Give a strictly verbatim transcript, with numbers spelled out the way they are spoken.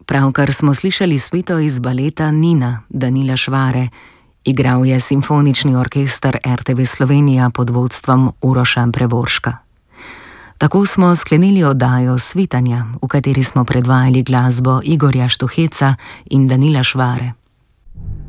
Pravkar smo slišali suito iz baleta Nina Danila Švare. Igral je simfonični orkester R T V Slovenija pod vodstvom Uroša Prevorška. Tako smo sklenili oddajo Svitanja, v kateri smo predvajali glasbo Igorja Štuheca in Danila Švare.